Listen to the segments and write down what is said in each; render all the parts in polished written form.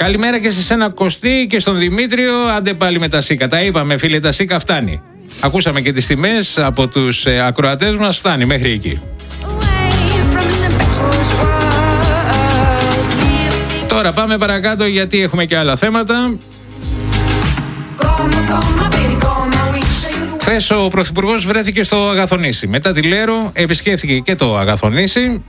Καλημέρα και σε σένα Κωστή και στον Δημήτριο. Άντε πάλι με τα ΣΥΚΑ. Τα είπαμε φίλε, τα ΣΥΚΑ φτάνει. Ακούσαμε και τις τιμές από τους ακροατές μας, φτάνει μέχρι εκεί. Τώρα πάμε παρακάτω γιατί έχουμε και άλλα θέματα. Χθες ο Πρωθυπουργός βρέθηκε στο Αγαθονήσι. Μετά τη Λέρο επισκέφθηκε και το Αγαθονήσι,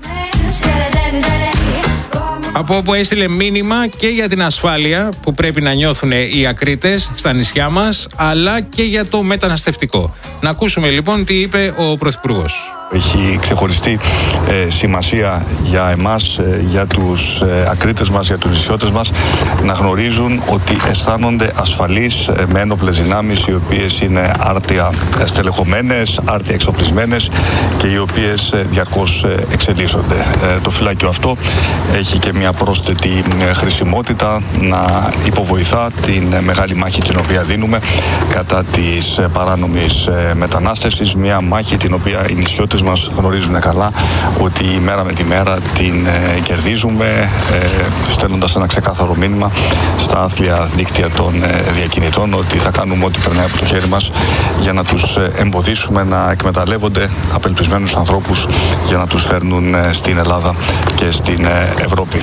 από όπου έστειλε μήνυμα και για την ασφάλεια που πρέπει να νιώθουν οι ακρίτες στα νησιά μας, αλλά και για το μεταναστευτικό. Να ακούσουμε λοιπόν τι είπε ο Πρωθυπουργός. Έχει ξεχωριστή σημασία για εμάς, για τους ακρίτες μας, για τους νησιώτες μας, να γνωρίζουν ότι αισθάνονται ασφαλείς με ένοπλες δυνάμεις, οι οποίες είναι άρτια στελεχωμένες, άρτια εξοπλισμένες και οι οποίες διαρκώς εξελίσσονται. Το φυλάκιο αυτό έχει και μια πρόσθετη χρησιμότητα να υποβοηθά την μεγάλη μάχη την οποία δίνουμε κατά της παράνομης μετανάστευσης, μια μάχη την οποία οι νησιώτες μας γνωρίζουν καλά ότι μέρα με τη μέρα την κερδίζουμε, στέλνοντας ένα ξεκάθαρο μήνυμα στα άθλια δίκτυα των διακινητών ότι θα κάνουμε ό,τι περνάει από το χέρι μας για να τους εμποδίσουμε να εκμεταλλεύονται απελπισμένους ανθρώπους για να τους φέρνουν στην Ελλάδα και στην Ευρώπη.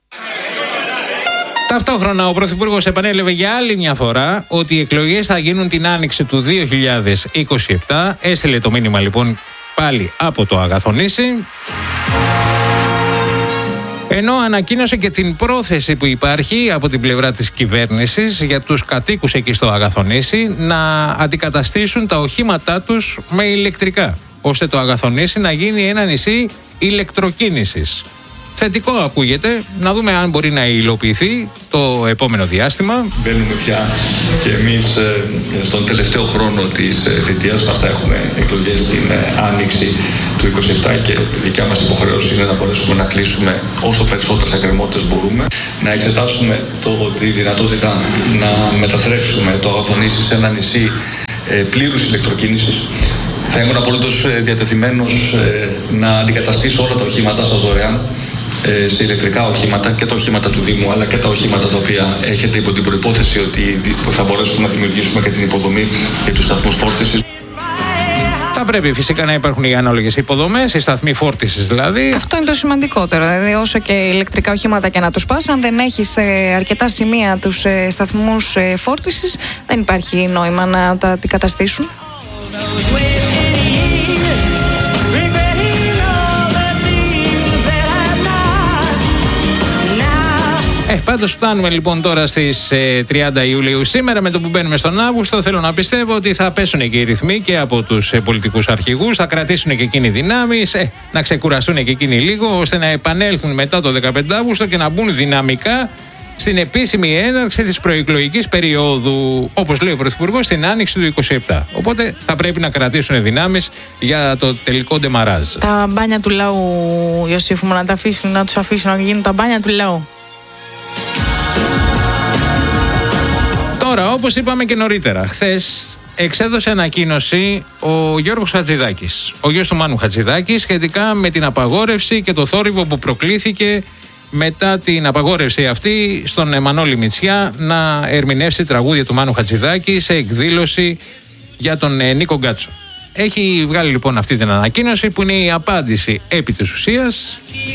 Ταυτόχρονα ο Πρωθυπουργός επανέλαβε για άλλη μια φορά ότι οι εκλογές θα γίνουν την άνοιξη του 2027. Έστειλε το μήνυμα λοιπόν πάλι από το Αγαθονήσι, ενώ ανακοίνωσε και την πρόθεση που υπάρχει από την πλευρά της κυβέρνησης για τους κατοίκους εκεί στο Αγαθονήσι να αντικαταστήσουν τα οχήματά τους με ηλεκτρικά, ώστε το Αγαθονήσι να γίνει ένα νησί ηλεκτροκίνησης. Θετικό ακούγεται, να δούμε αν μπορεί να υλοποιηθεί το επόμενο διάστημα. Μπαίνουμε πια και εμείς στον τελευταίο χρόνο της θητείας μας, θα έχουμε εκλογές την άνοιξη του 2027 και η δικιά μας υποχρέωση είναι να μπορέσουμε να κλείσουμε όσο περισσότερες εκκρεμότητες μπορούμε, να εξετάσουμε τη δυνατότητα να μετατρέψουμε το Αγαθονήσι σε ένα νησί πλήρους ηλεκτροκίνησης. Θα ήμουν απολύτως διατεθειμένος να αντικαταστήσω όλα τα οχήματά σας δωρεάν σε ηλεκτρικά οχήματα, και τα οχήματα του Δήμου αλλά και τα οχήματα τα οποία έχετε, υπό την προϋπόθεση ότι θα μπορέσουμε να δημιουργήσουμε και την υποδομή και τους σταθμούς φόρτισης. Θα πρέπει φυσικά να υπάρχουν οι ανάλογες υποδομές, οι σταθμοί φόρτισης δηλαδή. Αυτό είναι το σημαντικότερο. Δηλαδή, όσο και ηλεκτρικά οχήματα και να τους πας, αν δεν έχεις αρκετά σημεία τους σταθμούς φόρτισης, δεν υπάρχει νόημα να τα αντικαταστήσουν. Πάντως φτάνουμε λοιπόν τώρα στις 30 Ιουλίου σήμερα. Με το που μπαίνουμε στον Αύγουστο, θέλω να πιστεύω ότι θα πέσουν και οι ρυθμοί και από τους πολιτικούς αρχηγούς, θα κρατήσουν και εκείνοι δυνάμεις, να ξεκουραστούν και εκείνοι λίγο, ώστε να επανέλθουν μετά το 15 Αύγουστο και να μπουν δυναμικά στην επίσημη έναρξη της προεκλογικής περίοδου, όπως λέει ο Πρωθυπουργός, στην άνοιξη του 27. Οπότε θα πρέπει να κρατήσουν δυνάμεις για το τελικό ντεμαράζ. Τα μπάνια του λαού, Ιωσήφου μου, να τους αφήσουν να γίνουν τα μπάνια του λαού. Τώρα, όπως είπαμε και νωρίτερα, χθες εξέδωσε ανακοίνωση ο Γιώργος Χατζηδάκης, ο γιος του Μάνου Χατζηδάκη, σχετικά με την απαγόρευση και το θόρυβο που προκλήθηκε μετά την απαγόρευση αυτή στον Εμμανόλη Μητσιά να ερμηνεύσει τραγούδια του Μάνου Χατζηδάκη σε εκδήλωση για τον Νίκο Γκάτσο. Έχει βγάλει λοιπόν αυτή την ανακοίνωση που είναι η απάντηση επί της ουσίας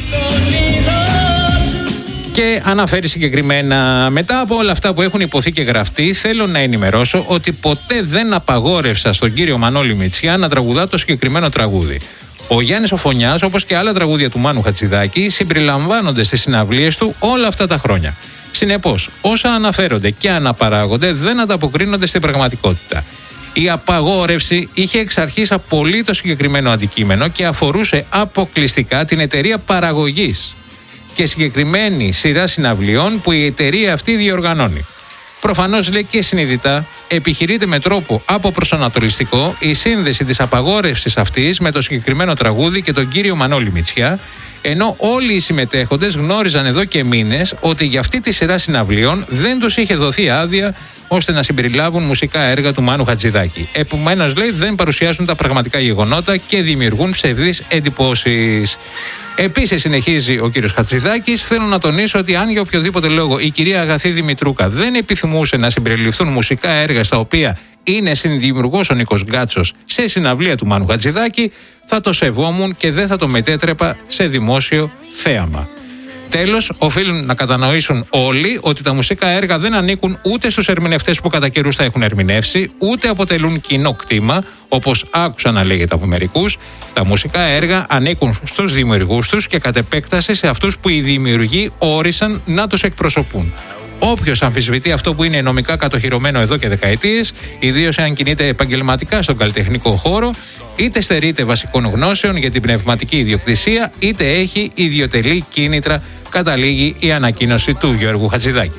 και αναφέρει συγκεκριμένα: μετά από όλα αυτά που έχουν υποθεί και γραφτεί, θέλω να ενημερώσω ότι ποτέ δεν απαγόρευσα στον κύριο Μανώλη Μητσιά να τραγουδά το συγκεκριμένο τραγούδι. Ο Γιάννης ο Φωνιάς, όπως και άλλα τραγούδια του Μάνου Χατζηδάκη, συμπεριλαμβάνονται στις συναυλίες του όλα αυτά τα χρόνια. Συνεπώς, όσα αναφέρονται και αναπαράγονται δεν ανταποκρίνονται στην πραγματικότητα. Η απαγόρευση είχε εξ αρχής απολύτως συγκεκριμένο αντικείμενο και αφορούσε αποκλειστικά την εταιρεία παραγωγής και συγκεκριμένη σειρά συναυλιών που η εταιρεία αυτή διοργανώνει. Προφανώς, λέει, και συνειδητά επιχειρείται με τρόπο αποπροσανατολιστικό η σύνδεση της απαγόρευσης αυτής με το συγκεκριμένο τραγούδι και τον κύριο Μανώλη Μητσιά, ενώ όλοι οι συμμετέχοντες γνώριζαν εδώ και μήνες ότι για αυτή τη σειρά συναυλιών δεν τους είχε δοθεί άδεια ώστε να συμπεριλάβουν μουσικά έργα του Μάνου Χατζηδάκη. Επομένως, λέει, δεν παρουσιάζουν τα πραγματικά γεγονότα και δημιουργούν ψευδείς εντυπώσεις. Επίσης, συνεχίζει ο κύριος Χατζηδάκης, θέλω να τονίσω ότι αν για οποιοδήποτε λόγο η κυρία Αγαθή Δημητρούκα δεν επιθυμούσε να συμπεριληφθούν μουσικά έργα στα οποία είναι συνδημιουργός ο Νίκος Γκάτσος σε συναυλία του Μάνου Χατζηδάκη, θα το σεβόμουν και δεν θα το μετέτρεπα σε δημόσιο θέαμα. Τέλος, οφείλουν να κατανοήσουν όλοι ότι τα μουσικά έργα δεν ανήκουν ούτε στους ερμηνευτές που κατά καιρούς τα έχουν ερμηνεύσει, ούτε αποτελούν κοινό κτήμα, όπως άκουσα να λέγεται από μερικούς. Τα μουσικά έργα ανήκουν στους δημιουργούς τους και κατ' επέκταση σε αυτούς που οι δημιουργοί όρισαν να τους εκπροσωπούν. Όποιος αμφισβητεί αυτό που είναι νομικά κατοχυρωμένο εδώ και δεκαετίες, ιδίως εάν κινείται επαγγελματικά στον καλλιτεχνικό χώρο, είτε στερείται βασικών γνώσεων για την πνευματική ιδιοκτησία, είτε έχει ιδιωτελή κίνητρα, καταλήγει η ανακοίνωση του Γιώργου Χατζηδάκη.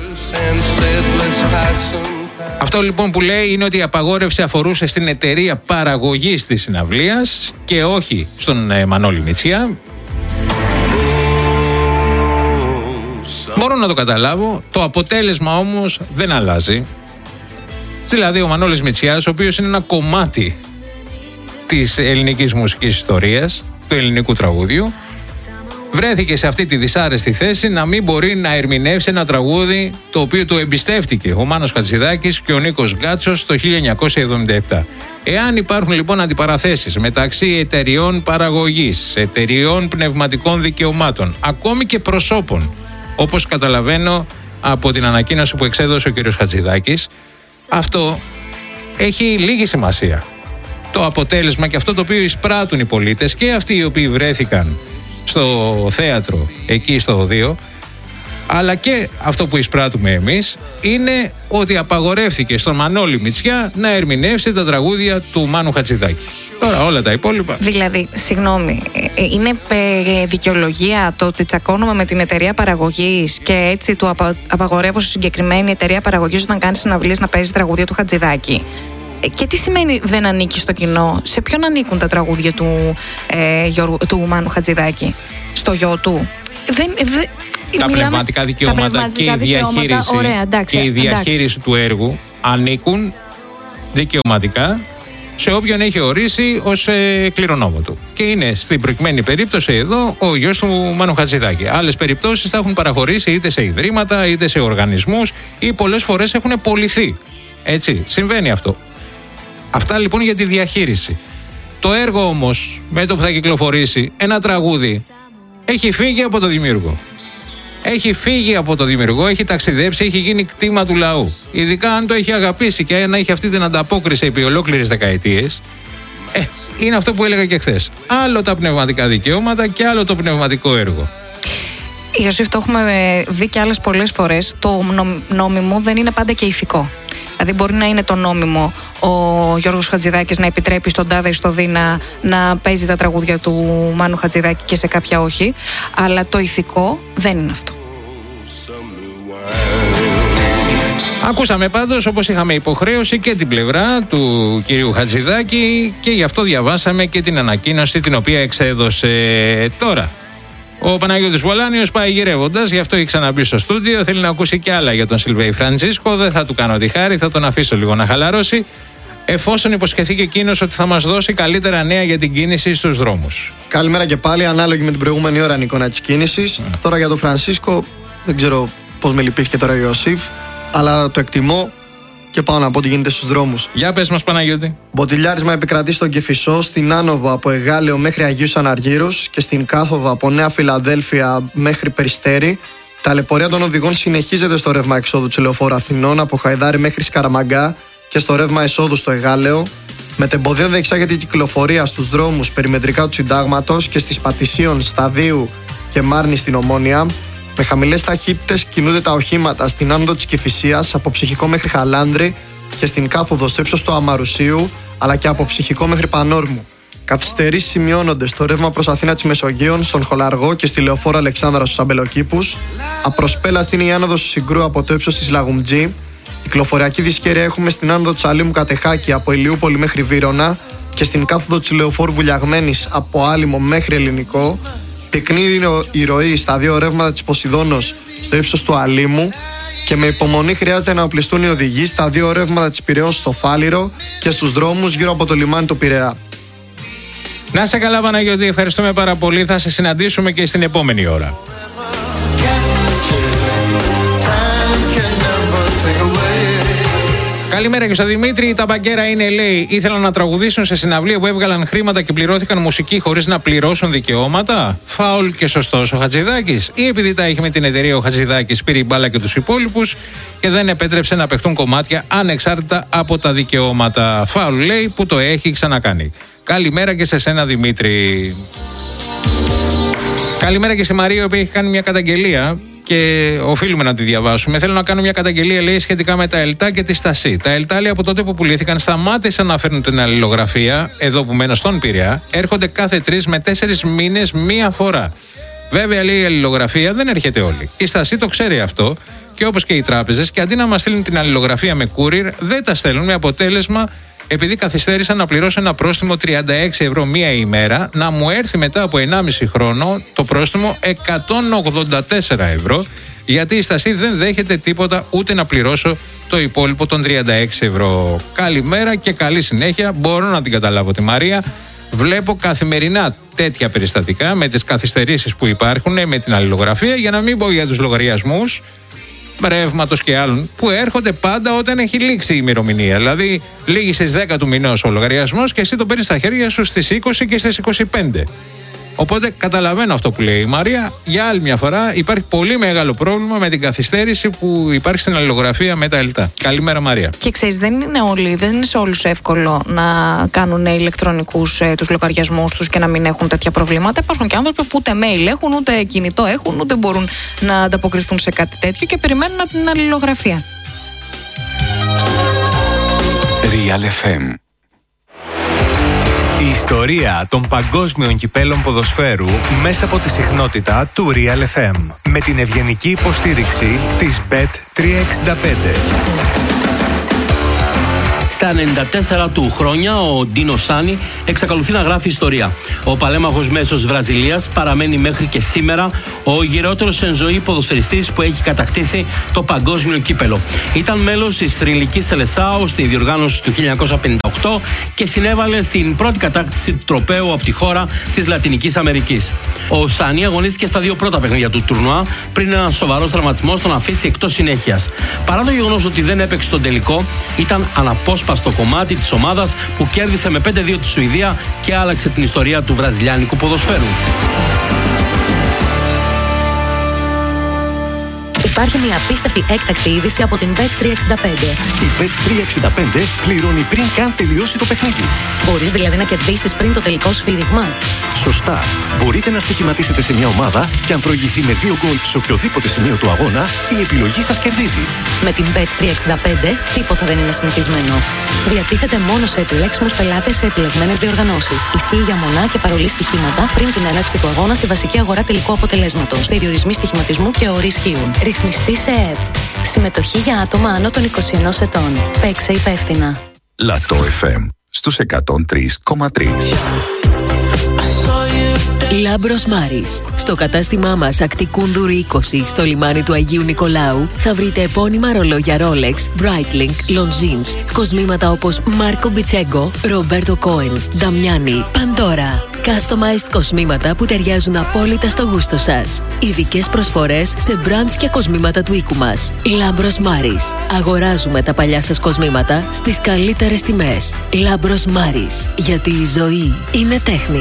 Αυτό λοιπόν που λέει είναι ότι η απαγόρευση αφορούσε στην εταιρεία παραγωγής της συναυλίας και όχι στον Μανώλη Μητσιά. Μπορώ να το καταλάβω, το αποτέλεσμα όμως δεν αλλάζει. Δηλαδή ο Μανώλης Μητσιάς, ο οποίος είναι ένα κομμάτι της ελληνικής μουσικής ιστορίας, του ελληνικού τραγούδιου, βρέθηκε σε αυτή τη δυσάρεστη θέση να μην μπορεί να ερμηνεύσει ένα τραγούδι το οποίο του εμπιστεύτηκε ο Μάνος Χατζηδάκης και ο Νίκος Γκάτσος το 1977. Εάν υπάρχουν λοιπόν αντιπαραθέσεις μεταξύ εταιριών παραγωγής, εταιριών πνευματικών δικαιωμάτων, ακόμη και προσώπων, όπως καταλαβαίνω από την ανακοίνωση που εξέδωσε ο κ. Χατζηδάκης, αυτό έχει λίγη σημασία. Το αποτέλεσμα και αυτό το οποίο εισπράττουν οι πολίτες και αυτοί οι οποίοι βρέθηκαν στο θέατρο εκεί στο Οδείο, αλλά και αυτό που εισπράττουμε εμείς, είναι ότι απαγορεύθηκε στον Μανώλη Μητσιά να ερμηνεύσει τα τραγούδια του Μάνου Χατζηδάκη. Τώρα όλα τα υπόλοιπα. Δηλαδή, συγγνώμη, είναι δικαιολογία το ότι τσακώνουμε με την εταιρεία παραγωγής και έτσι του απαγορεύω στη συγκεκριμένη εταιρεία παραγωγής όταν κάνει συναυλίες να παίζει τραγούδια του Χατζηδάκη? Και τι σημαίνει δεν ανήκει στο κοινό? Σε ποιον ανήκουν τα τραγούδια του Μάνου Χατζηδάκη? Στο γιο του? Τα πνευματικά δικαιώματα και η διαχείριση του έργου ανήκουν δικαιωματικά σε όποιον έχει ορίσει ως κληρονόμο του. Και είναι στην προκειμένη περίπτωση εδώ ο γιος του Μάνου Χατζηδάκη. Άλλες περιπτώσεις τα έχουν παραχωρήσει είτε σε ιδρύματα είτε σε οργανισμούς ή πολλές φορές έχουν πωληθεί. Έτσι, συμβαίνει αυτό. Αυτά λοιπόν για τη διαχείριση. Το έργο όμως, με το που θα κυκλοφορήσει, ένα τραγούδι έχει φύγει από το δημιουργό. Έχει φύγει από το δημιουργό, έχει ταξιδέψει, έχει γίνει κτήμα του λαού. Ειδικά αν το έχει αγαπήσει και αν έχει αυτή την ανταπόκριση επί ολόκληρες δεκαετίες. Είναι αυτό που έλεγα και χθες. Άλλο τα πνευματικά δικαιώματα και άλλο το πνευματικό έργο. Ιωσήφ, το έχουμε δει και άλλες πολλές φορές. Το νόμιμο δεν είναι πάντα και ηθικό. Δηλαδή, μπορεί να είναι το νόμιμο ο Γιώργος Χατζηδάκης να επιτρέπει στον τάδε ή στο Δίνα να παίζει τα τραγούδια του Μάνου Χατζηδάκη και σε κάποια όχι. Αλλά το ηθικό δεν είναι αυτό. Ακούσαμε πάντως, όπως είχαμε υποχρέωση, και την πλευρά του κυρίου Χατζηδάκη και γι' αυτό διαβάσαμε και την ανακοίνωση την οποία εξέδωσε τώρα. Ο Παναγιώτης Βολάνιος πάει γυρεύοντας, γι' αυτό έχει ξαναμπεί στο στούντιο. Θέλει να ακούσει κι άλλα για τον Σιλβέη Φραντζίσκο. Δεν θα του κάνω τη χάρη, θα τον αφήσω λίγο να χαλαρώσει, εφόσον υποσχεθεί και εκείνος ότι θα μας δώσει καλύτερα νέα για την κίνηση στους δρόμους. Καλημέρα και πάλι, ανάλογη με την προηγούμενη ώρα εικόνα της κίνησης. Τώρα για τον Φρανσίσκο, δεν ξέρω πώς με λυπήθηκε τώρα ο Ιωσήφ, αλλά το εκτιμώ και πάω να πω τι γίνεται στους δρόμους. Για πες μας, Παναγιώτη. Μποτιλιάρισμα επικρατεί στον Κηφισό, στην άνοδο από Εγάλεο μέχρι Αγίους Αναργύρους και στην κάθοδο από Νέα Φιλαδέλφια μέχρι Περιστέρι. Ταλαιπωρία των οδηγών συνεχίζεται στο ρεύμα εξόδου του Λεωφόρου Αθηνών από Χαϊδάρι μέχρι Σκαραμαγκά και στο ρεύμα εσόδου στο Εγάλεο. Μετεμποδίων διεξάγεται η κυκλοφορία στους δρόμους περιμετρικά του Συντάγματος και στις Πατησίων, Σταδίου και Μάρνη στην Ομόνια. Με χαμηλές ταχύτητες κινούνται τα οχήματα στην άνοδο της Κηφισίας από Ψυχικό μέχρι Χαλάνδρη και στην κάθοδο στο ύψος του Αμαρουσίου, αλλά και από Ψυχικό μέχρι Πανόρμου. Καθυστερήσεις σημειώνονται στο ρεύμα προς Αθήνα της Μεσογείων, στον Χολαργό και στη Λεωφόρο Αλεξάνδρα στους Αμπελοκήπους. Απροσπέλαστη είναι η άνοδος του Συγκρού από το ύψος της Λαγουμτζή. Κυκλοφοριακή δυσχέρεια έχουμε στην άνοδο του Αλήμου Κατεχάκη από Ηλιούπολη μέχρι Βύρωνα και στην κάθοδο της Λεωφόρου Βουλιαγμένης από Άλυμο μέχρι Ελληνικό. Πυκνή είναι η ροή στα δύο ρεύματα της Ποσειδώνος στο ύψος του Αλήμου και με υπομονή χρειάζεται να οπλιστούν οι οδηγοί στα 2 ρεύματα της Πειραιώς στο Φάληρο και στους δρόμους γύρω από το λιμάνι του Πειραιά. Να σε καλά, Παναγιώτη, ευχαριστούμε πάρα πολύ. Θα σε συναντήσουμε και στην επόμενη ώρα. Καλημέρα και στο Δημήτρη. Τα μπαγκέρα είναι, λέει, ήθελαν να τραγουδήσουν σε συναυλία που έβγαλαν χρήματα και πληρώθηκαν μουσική χωρίς να πληρώσουν δικαιώματα. Φάουλ και σωστός ο Χατζηδάκης, ή επειδή τα είχε με την εταιρεία ο Χατζηδάκης, πήρε η μπάλα και τους υπόλοιπους και δεν επέτρεψε να παιχτούν κομμάτια ανεξάρτητα από τα δικαιώματα. Φάουλ, λέει, που το έχει ξανακάνει. Καλημέρα και σε σένα, Δημήτρη. Καλημέρα και στη Μαρία, που έχει κάνει μια καταγγελία και οφείλουμε να τη διαβάσουμε. Θέλω να κάνω μια καταγγελία, λέει, σχετικά με τα ΕΛΤΑ και τη Στασί. Τα ΕΛΤΑ, λέει, από τότε που πουλήθηκαν, σταμάτησαν να φέρνουν την αλληλογραφία, εδώ που μένω στον Πειραιά. Έρχονται κάθε 3 με 4 μήνες μία φορά. Βέβαια, λέει, η αλληλογραφία δεν έρχεται όλη. Η Στασί το ξέρει αυτό, και όπως και οι τράπεζες, και αντί να μας στείλουν την αλληλογραφία με courier, δεν τα στέλνουν, με αποτέλεσμα, επειδή καθυστέρησαν, να πληρώσω ένα πρόστιμο 36 ευρώ μία ημέρα, να μου έρθει μετά από 1,5 χρόνο το πρόστιμο 184 ευρώ, γιατί η Στασί δεν δέχεται τίποτα, ούτε να πληρώσω το υπόλοιπο των 36 ευρώ. Καλημέρα και καλή συνέχεια. Μπορώ να την καταλάβω τη Μαρία. Βλέπω καθημερινά τέτοια περιστατικά με τις καθυστερήσεις που υπάρχουν, με την αλληλογραφία, για να μην πω για τους λογαριασμούς ρεύματος και άλλων που έρχονται πάντα όταν έχει λήξει η ημερομηνία. Δηλαδή, λήγει στις 10 του μηνός ο λογαριασμός και εσύ το παίρνεις στα χέρια σου στις 20 και στις 25. Οπότε καταλαβαίνω αυτό που λέει η Μαρία. Για άλλη μια φορά, υπάρχει πολύ μεγάλο πρόβλημα με την καθυστέρηση που υπάρχει στην αλληλογραφία με τα ΕΛΤΑ. Καλημέρα, Μαρία. Και ξέρεις, δεν είναι σε όλους εύκολο να κάνουν ηλεκτρονικούς τους λογαριασμούς τους και να μην έχουν τέτοια προβλήματα. Υπάρχουν και άνθρωποι που ούτε mail έχουν, ούτε κινητό έχουν, ούτε μπορούν να ανταποκριθούν σε κάτι τέτοιο και περιμένουν από την αλληλογραφία. Real FM. Η ιστορία των παγκόσμιων κυπέλων ποδοσφαίρου μέσα από τη συχνότητα του Real FM. Με την ευγενική υποστήριξη της Bet365. Στα 94 του χρόνια, ο Ντίνο Σάνι εξακολουθεί να γράφει ιστορία. Ο παλέμαχος μέσος Βραζιλίας παραμένει μέχρι και σήμερα ο γυραιότερος εν ζωή ποδοσφαιριστής που έχει κατακτήσει το παγκόσμιο κύπελο. Ήταν μέλος της θρυλικής Σελεσάο στη διοργάνωση του 1958 και συνέβαλε στην πρώτη κατάκτηση του τροπαίου από τη χώρα της Λατινικής Αμερικής. Ο Σάνι αγωνίστηκε στα 2 πρώτα παιχνίδια του τουρνουά πριν ένα σοβαρό τραυματισμό τον αφήσει εκτός συνέχειας. Παρά το γεγονός ότι δεν έπαιξε στον τελικό, ήταν αναπόσπαστο κομμάτι της ομάδας που κέρδισε με 5-2 τη Σουηδία και άλλαξε την ιστορία του βραζιλιάνικου ποδοσφαίρου. Υπάρχει μια απίστευτη έκτακτη είδηση από την Bet365. Η Bet365 πληρώνει πριν καν τελειώσει το παιχνίδι. Μπορείς δηλαδή να κερδίσεις πριν το τελικό σφύριγμα. Σωστά. Μπορείτε να στοιχηματίσετε σε μια ομάδα και αν προηγηθεί με 2 γκολ σε οποιοδήποτε σημείο του αγώνα, η επιλογή σας κερδίζει. Με την Bet365 τίποτα δεν είναι συνηθισμένο. Διατίθεται μόνο σε επιλέξιμους πελάτες σε επιλεγμένες διοργανώσεις. Ισχύει για μονά και παρολί στοιχήματα πριν την έναρξη του αγώνα στη βασική αγορά τελικού αποτελέσματος. Περιορισμοί στοιχηματισμού και όροι ισχύουν. Ρυθμιστή σε ΕΕΠ. Συμμετοχή για άτομα άνω των 21 ετών. Παίξε υπεύθυνα. Λατό FM στους 103,3. Λάμπρος Μάρης. Στο κατάστημά μας Ακτικούνδουρη 20 στο λιμάνι του Αγίου Νικολάου θα βρείτε επώνυμα ρολόγια Rolex, Breitling, Longines, κοσμήματα όπως Μάρκο Μπιτσέγκο, Ρομπέρτο Κόεν, Νταμιάνι, Παντόρα. Customized κοσμήματα που ταιριάζουν απόλυτα στο γούστο σας. Ειδικές προσφορές σε brands και κοσμήματα του οίκου μας. Λάμπρος Μάρης. Αγοράζουμε τα παλιά σας κοσμήματα στις καλύτερες τιμές. Λάμπρος Μάρης. Γιατί η ζωή είναι τέχνη.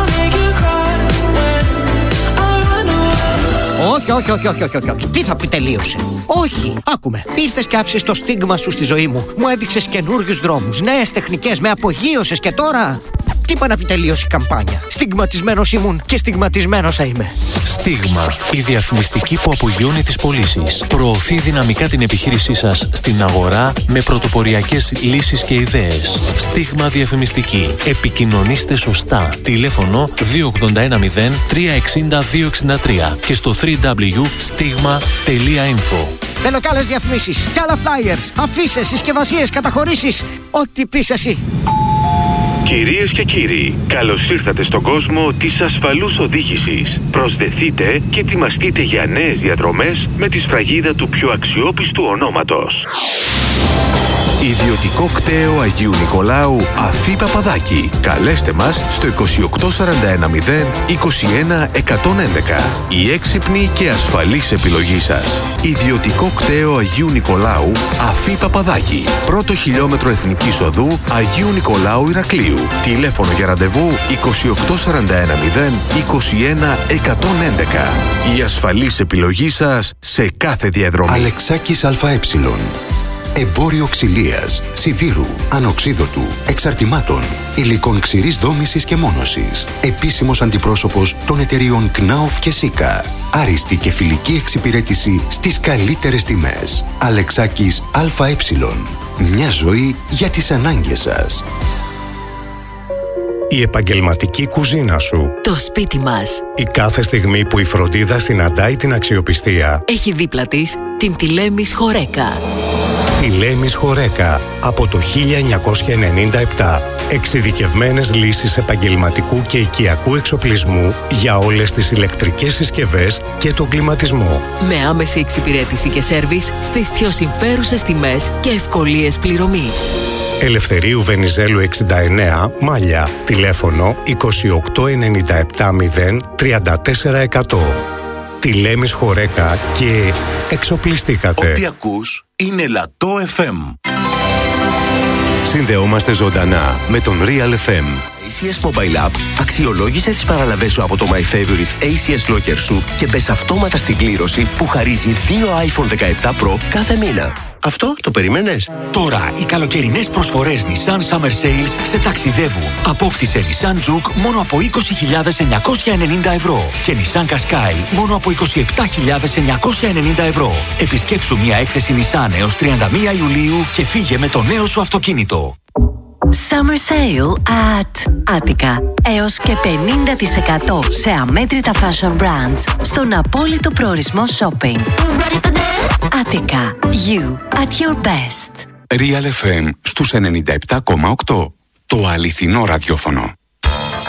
Όχι. Τι θα πει τελείωσε? Όχι, άκουμε. Ήρθες και άφησες το στίγμα σου στη ζωή μου. Μου έδειξες καινούριους δρόμους, νέες τεχνικές, με απογείωσες και τώρα... Τι είπα να πει τελείωσε η καμπάνια? Στιγματισμένος ήμουν και στιγματισμένος θα είμαι. Στίγμα. Η διαφημιστική που απογειώνει τις πωλήσεις. Προωθεί δυναμικά την επιχείρησή σας στην αγορά με πρωτοποριακές λύσεις και ιδέες. Στίγμα διαφημιστική. Επικοινωνήστε σωστά. Τηλέφωνο 2810 360 263 και στο www.stigma.info. Θέλω κι άλλες διαφημίσεις, κι άλλα flyers, αφήσεις, συσκευασίες, καταχωρήσεις. Ό,τι πεις εσύ. Κυρίες και κύριοι, καλώς ήρθατε στον κόσμο της ασφαλούς οδήγησης. Προσδεθείτε και ετοιμαστείτε για νέες διαδρομές με τη σφραγίδα του πιο αξιόπιστου ονόματος. Ιδιωτικό κτέο Αγίου Νικολάου Αφή Παπαδάκη. Καλέστε μας στο 28410 21 111. Η έξυπνη και ασφαλής επιλογή σας. Ιδιωτικό κτέο Αγίου Νικολάου Αφή Παπαδάκη. Πρώτο χιλιόμετρο Εθνικής Οδού Αγίου Νικολάου Ηρακλείου. Τηλέφωνο για ραντεβού 28410 21 111. Η ασφαλής επιλογή σας σε κάθε διαδρομή. Αλεξάκης ΑΕ. Εμπόριο ξυλίας, σιδήρου, ανοξίδωτου, εξαρτημάτων, υλικών ξηρής δόμησης και μόνωσης. Επίσημος αντιπρόσωπος των εταιριών ΚΝΑΟΦ και ΣΥΚΑ. Άριστη και φιλική εξυπηρέτηση στις καλύτερες τιμές. Αλεξάκης ΑΕ. Μια ζωή για τις ανάγκες σας. Η επαγγελματική κουζίνα σου. Το σπίτι μας. Η κάθε στιγμή που η φροντίδα συναντάει την αξιοπιστία. Έχει δίπλα της την Τηλέμις Χορέκα. Τηλέμις Χορέκα από το 1997. Εξειδικευμένες λύσεις επαγγελματικού και οικιακού εξοπλισμού για όλες τις ηλεκτρικές συσκευές και τον κλιματισμό. Με άμεση εξυπηρέτηση και σέρβις στις πιο συμφέρουσες τιμές και ευκολίες πληρωμής. Ελευθερίου Βενιζέλου 69, Μάλια. Τηλέφωνο 28970 34%. Τηλέμις Χορέκα και εξοπλιστήκατε. Ό,τι ακούς είναι Λατό FM. Συνδεόμαστε ζωντανά με τον Real FM. ACS Mobile App αξιολόγησε τις παραλαβές σου από το My Favorite ACS Locker σου και μπες αυτόματα στην κλήρωση που χαρίζει 2 iPhone 17 Pro κάθε μήνα. Αυτό το περίμενες? Τώρα οι καλοκαιρινές προσφορές Nissan Summer Sales σε ταξιδεύουν. Απόκτησε Nissan Juke μόνο από 20.990 ευρώ και Nissan Qashqai μόνο από 27.990 ευρώ. Επισκέψου μια έκθεση Nissan έως 31 Ιουλίου και φύγε με το νέο σου αυτοκίνητο. Summer Sale at Attica. Έως και 50% σε αμέτρητα fashion brands στον απόλυτο προορισμό shopping. Attica. You at your best. Real FM στους 97,8. Το αληθινό ραδιόφωνο.